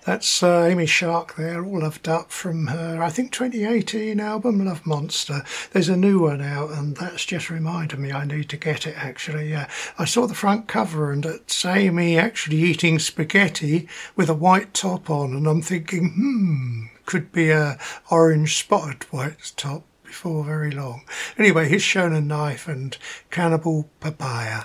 That's Amy Shark there, all loved up from her, I think, 2018 album, Love Monster. There's a new one out, and that's just reminded me I need to get it, actually. Yeah, I saw the front cover, and it's Amy actually eating spaghetti with a white top on, and I'm thinking, could be a orange spotted white top before very long. Anyway, here's Shonen Knife and Cannibal Papaya.